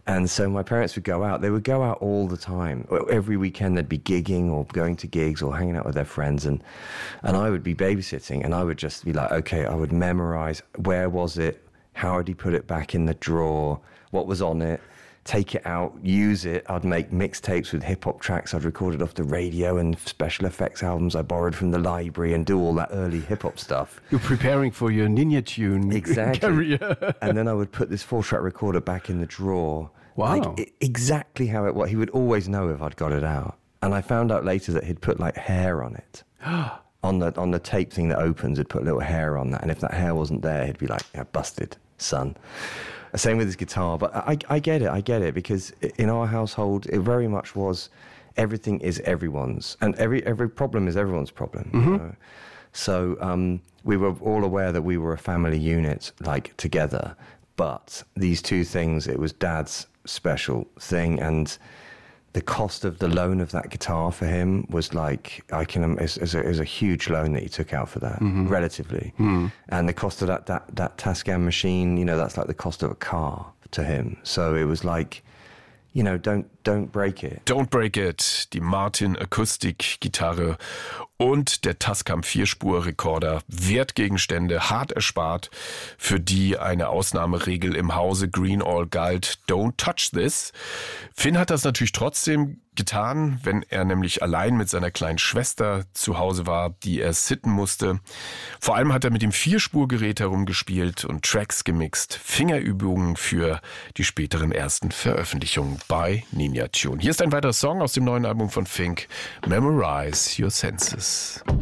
And so my parents would go out. They would go out all the time. Every weekend they'd be gigging or going to gigs or hanging out with their friends. And I would be babysitting, and I would just be like, okay, I would memorize where was it, how had he put it back in the drawer, what was on it, take it out, use it. I'd make mixtapes with hip-hop tracks I'd recorded off the radio and special effects albums I borrowed from the library and do all that early hip-hop stuff. You're preparing for your Ninja Tune career. And then I would put this 4-track recorder back in the drawer. Wow. Like, exactly how it was. He would always know if I'd got it out. And I found out later that he'd put like hair on it. on the tape thing that opens, he'd put a little hair on that. And if that hair wasn't there, he'd be like, yeah, busted, son. Same with his guitar, but I get it, because in our household, it very much was everything is everyone's, and every problem is everyone's problem. Mm-hmm. You know? So we were all aware that we were a family unit, like, together, but these two things, it was Dad's special thing, and the cost of the loan of that guitar for him was like, is a huge loan that he took out for that, relatively. And the cost of that Tascam machine, you know, that's like the cost of a car to him. So it was like, you know, don't break it. Don't Break It, die Martin Akustikgitarre und der Tascam 4-Spur-Rekorder, Wertgegenstände, hart erspart, für die eine Ausnahmeregel im Hause Greenall galt, Don't touch this. Finn hat das natürlich trotzdem getan, wenn er nämlich allein mit seiner kleinen Schwester zu Hause war, die er sitten musste. Vor allem hat er mit dem 4-Spurgerät herumgespielt und Tracks gemixt, Fingerübungen für die späteren ersten Veröffentlichungen bei Ninja Tune. Hier ist ein weiterer Song aus dem neuen Album von Fink, Memorize Your Senses.